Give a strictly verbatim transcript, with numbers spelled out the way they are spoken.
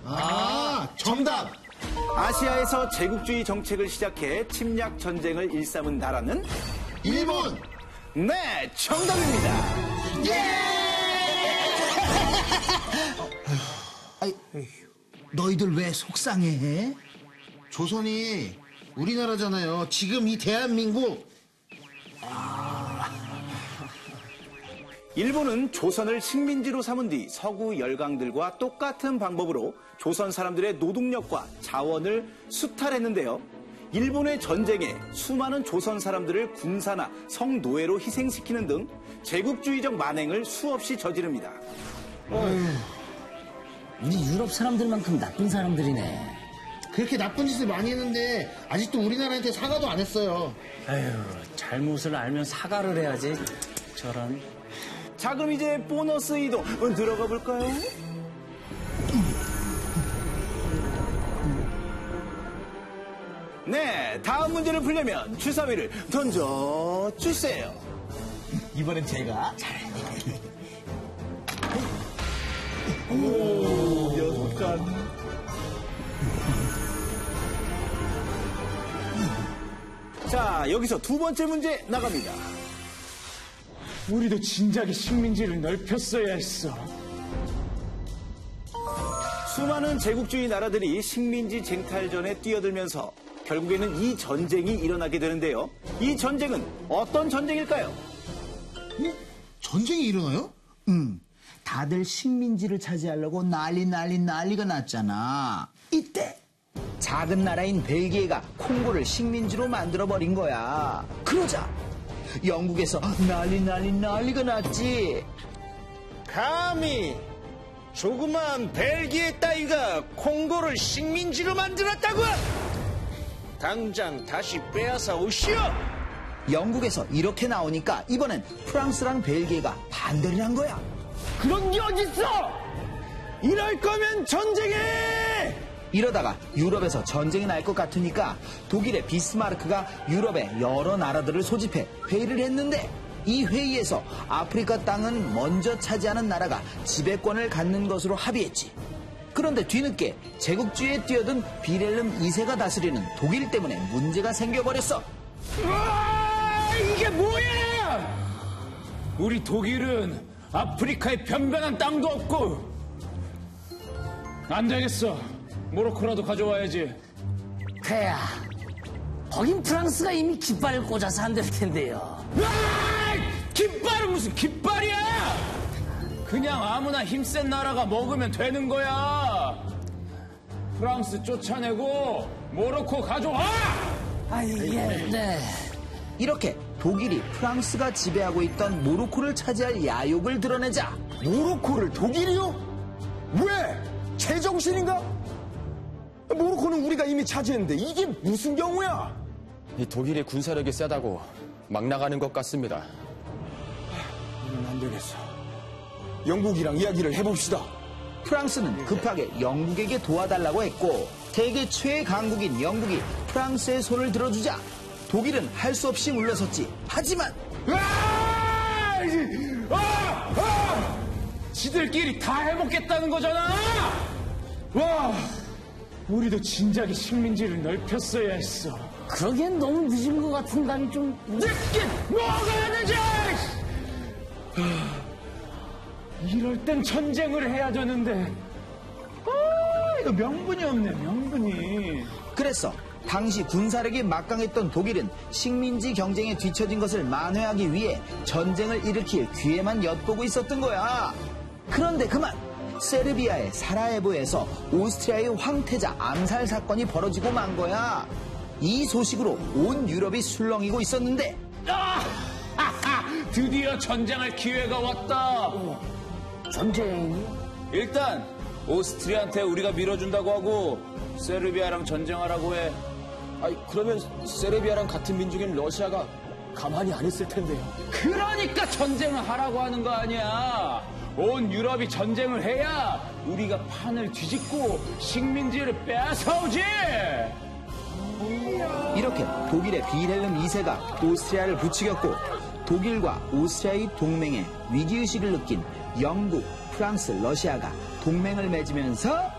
아, 정답! 아시아에서 제국주의 정책을 시작해 침략 전쟁을 일삼은 나라는? 일본! 네, 정답입니다. 예! 아이, 너희들 왜 속상해해? 조선이 우리나라잖아요. 지금 이 대한민국. 일본은 조선을 식민지로 삼은 뒤 서구 열강들과 똑같은 방법으로 조선 사람들의 노동력과 자원을 수탈했는데요. 일본의 전쟁에 수많은 조선 사람들을 군사나 성노예로 희생시키는 등 제국주의적 만행을 수없이 저지릅니다. 우리 유럽 사람들만큼 나쁜 사람들이네. 그렇게 나쁜 짓을 많이 했는데 아직도 우리나라한테 사과도 안 했어요. 아유, 잘못을 알면 사과를 해야지. 저런. 자, 그럼 이제 보너스 이동 들어가 볼까요? 네, 다음 문제를 풀려면 주사위를 던져주세요. 이번엔 제가. 오, 여섯 칸. 자, 여기서 두 번째 문제 나갑니다. 우리도 진작에 식민지를 넓혔어야 했어. 수많은 제국주의 나라들이 식민지 쟁탈전에 뛰어들면서 결국에는 이 전쟁이 일어나게 되는데요. 이 전쟁은 어떤 전쟁일까요? 어? 전쟁이 일어나요? 응. 다들 식민지를 차지하려고 난리 난리 난리가 났잖아. 이때 작은 나라인 벨기에가 콩고를 식민지로 만들어버린 거야. 그러자 영국에서 난리 난리 난리가 났지. 감히 조그만 벨기에 따위가 콩고를 식민지로 만들었다고? 당장 다시 빼앗아 오시오. 영국에서 이렇게 나오니까 이번엔 프랑스랑 벨기에가 반대를 한 거야. 그런 게 어딨어! 이럴 거면 전쟁해! 이러다가 유럽에서 전쟁이 날 것 같으니까 독일의 비스마르크가 유럽의 여러 나라들을 소집해 회의를 했는데, 이 회의에서 아프리카 땅은 먼저 차지하는 나라가 지배권을 갖는 것으로 합의했지. 그런데 뒤늦게 제국주의에 뛰어든 비렐름 이 세가 다스리는 독일 때문에 문제가 생겨버렸어. 와, 이게 뭐야! 우리 독일은 아프리카에 변변한 땅도 없고. 안 되겠어. 모로코라도 가져와야지. 폐야, 거긴 프랑스가 이미 깃발을 꽂아서 안 될 텐데요. 아! 깃발은 무슨 깃발이야! 그냥 아무나 힘센 나라가 먹으면 되는 거야. 프랑스 쫓아내고 모로코 가져와! 아, 예, 네. 이렇게 독일이 프랑스가 지배하고 있던 모로코를 차지할 야욕을 드러내자. 모로코를 독일이요? 왜? 제정신인가? 모로코는 우리가 이미 차지했는데 이게 무슨 경우야? 이 독일이 군사력이 세다고 막 나가는 것 같습니다. 안 되겠어. 영국이랑 이야기를 해봅시다. 프랑스는 급하게 영국에게 도와달라고 했고, 세계 최강국인 영국이 프랑스의 손을 들어주자 독일은 할 수 없이 물러섰지. 하지만 아! 아! 아! 지들끼리 다 해먹겠다는 거잖아! 와! 우리도 진작에 식민지를 넓혔어야 했어. 그러기엔 너무 늦은 것 같은 감이 좀. 늦긴 뭐가 늦어! 이럴 땐 전쟁을 해야 되는데. 아, 이거 명분이 없네, 명분이. 그래서 당시 군사력이 막강했던 독일은 식민지 경쟁에 뒤처진 것을 만회하기 위해 전쟁을 일으킬 기회만 엿보고 있었던 거야. 그런데 그만 세르비아의 사라예보에서 오스트리아의 황태자 암살 사건이 벌어지고 만 거야. 이 소식으로 온 유럽이 술렁이고 있었는데, 아! 하하! 드디어 전쟁할 기회가 왔다. 전쟁? 일단 오스트리아한테 우리가 밀어준다고 하고 세르비아랑 전쟁하라고 해. 아니, 그러면 세르비아랑 같은 민족인 러시아가 가만히 안 있을 텐데요. 그러니까 전쟁을 하라고 하는 거 아니야. 온 유럽이 전쟁을 해야 우리가 판을 뒤집고 식민지를 뺏어오지. 이렇게 독일의 비렐름 이 세가 오스트리아를 부추겼고, 독일과 오스트리아의 동맹에 위기의식을 느낀 영국, 프랑스, 러시아가 동맹을 맺으면서